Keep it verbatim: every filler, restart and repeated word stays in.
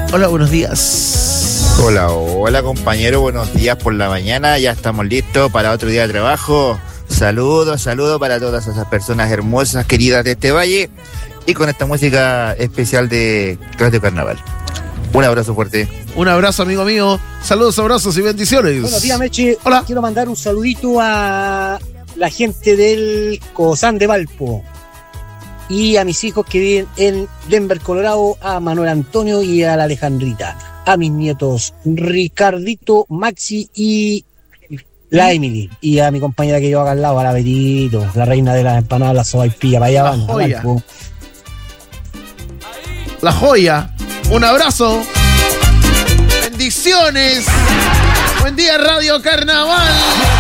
Hola, buenos días. Hola, hola compañero, buenos días por la mañana. Ya estamos listos para otro día de trabajo. Saludos, saludos para todas esas personas hermosas, queridas de este valle. Y con esta música especial de Radio Carnaval. Un abrazo fuerte. Un abrazo, amigo mío. Saludos, abrazos y bendiciones. Buenos días, Mechi. Hola. Quiero mandar un saludito a la gente del Cosán de Valpo y a mis hijos que viven en Denver, Colorado, a Manuel Antonio y a la Alejandrita, a mis nietos Ricardito, Maxi y la Emily, y a mi compañera que yo acá al lado, a la Berito, la reina de las empanadas, la sopaipilla, para allá La van, a joya. Valpo. La joya. Un abrazo. Bendiciones. Buen día, Radio Carnaval.